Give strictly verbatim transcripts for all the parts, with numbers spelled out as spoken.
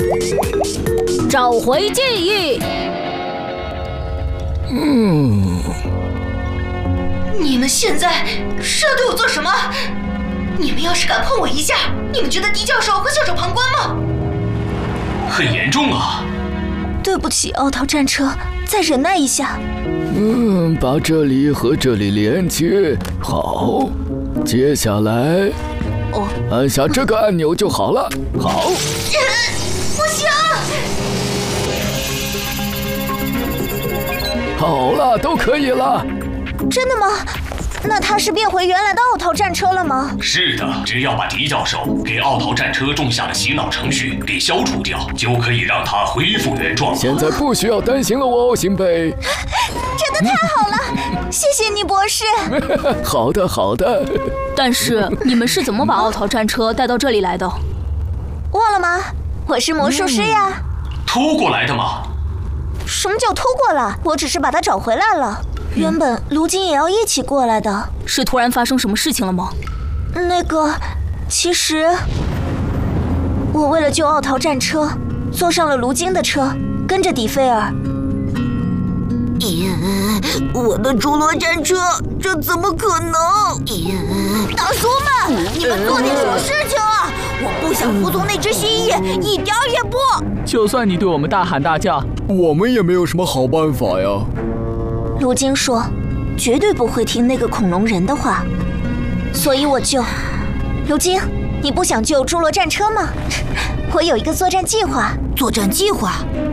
找回记忆。 嗯， 你们现在是要对我做什么？你们要是敢碰我一下，你们觉得狄教授会袖手旁观吗？ 很严重啊！ 对不起，奥陶战车，再忍耐一下。 嗯，把这里和这里连接好，接下来， 哦， 按下这个按钮就好了。好， 不行！ 好了，都可以了。 真的吗？那他是变回原来的奥陶战车了吗？ 是的，只要把狄教授给奥陶战车种下的洗脑程序给消除掉，就可以让它恢复原状。 现在不需要担心了哦，辛贝。 真的太好了，谢谢你，博士。 好的，好的。 但是你们是怎么把奥陶战车带到这里来的？ 忘了吗？我是魔术师呀。 偷过来的吗？ 什么叫偷过来？我只是把它找回来了。原本卢金也要一起过来的。 是突然发生什么事情了吗？ 那个，其实我为了救奥陶战车，坐上了卢金的车，跟着迪菲尔。 耶！我的侏罗战车，这怎么可能？耶！大叔们，你们做点什么事情啊？我不想服从那只蜥蜴，一点也不。 就算你对我们大喊大叫， 我们也没有什么好办法呀。 卢金说，绝对不会听那个恐龙人的话，所以我就……卢金，你不想救侏罗战车吗？我有一个作战计划。 作战计划？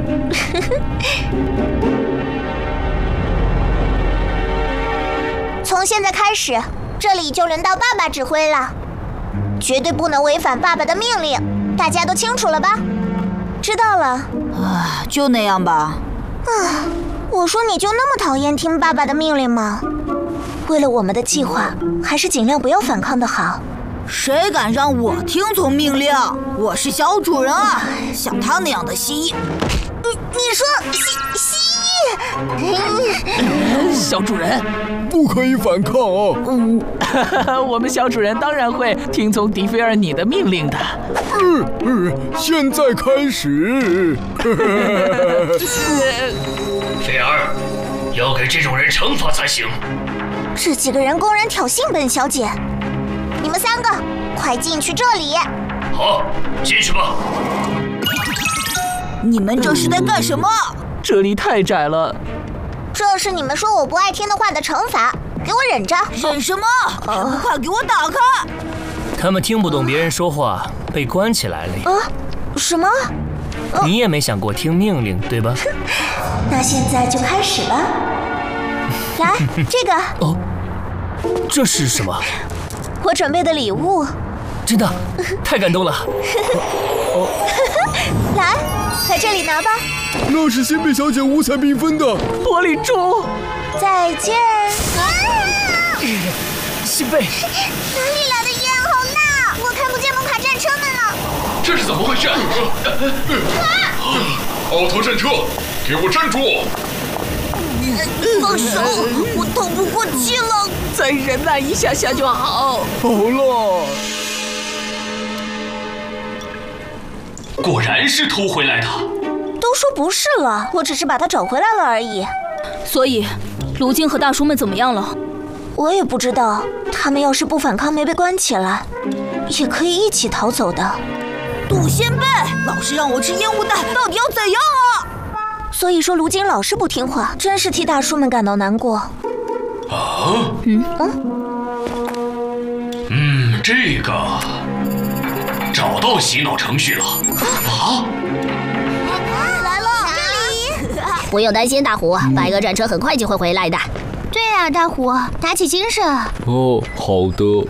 从现在开始，这里就轮到爸爸指挥了，绝对不能违反爸爸的命令，大家都清楚了吧？知道了。 啊，就那样吧。 啊。我说你就那么讨厌听爸爸的命令吗？为了我们的计划，还是尽量不要反抗的好。 谁敢让我听从命令？我是小主人啊！像他那样的蜥蜴， 你你说蜥蜥蜴？小主人， 不可以反抗哦。 嗯，我们小主人当然会听从迪菲尔你的命令的。 嗯嗯，现在开始。 菲尔，要给这种人惩罚才行。 这几个人公然挑衅本小姐，你们三个快进去这里。 好，进去吧。 你们这是在干什么？ 这里太窄了。 这是你们说我不爱听的话的惩罚，给我忍着。 忍什么？还不快给我打开！ 他们听不懂别人说话，被关起来了。 啊？什么？ 你也没想过听命令，对吧？ 那现在就开始吧。来，这个。 哦，这是什么？ 我准备的礼物。 真的，太感动了。 来，在这里拿吧。 那是辛贝小姐五彩缤纷的玻璃珠。 再见。啊！ 辛贝， 哪里来的烟？好辣！我看不见蒙卡战车们了。 这是怎么回事？啊！奥陶战车，给我站住！ 放手！我透不过气了。 再忍耐一下下就好。 好了。 果然是偷回来的。 都说不是了，我只是把它找回来了而已。 所以，卢金和大叔们怎么样了？ 我也不知道。他们要是不反抗，没被关起来，也可以一起逃走的。 杜仙贝，老是让我吃烟雾弹，到底要怎样啊？ 所以说卢金老是不听话，真是替大叔们感到难过。 啊？ 嗯嗯嗯，这个找到洗脑程序了。啊！ 来了，这里。 不用担心，大虎，白鸽战车很快就会回来的。 对啊，大虎，打起精神。 哦，好的。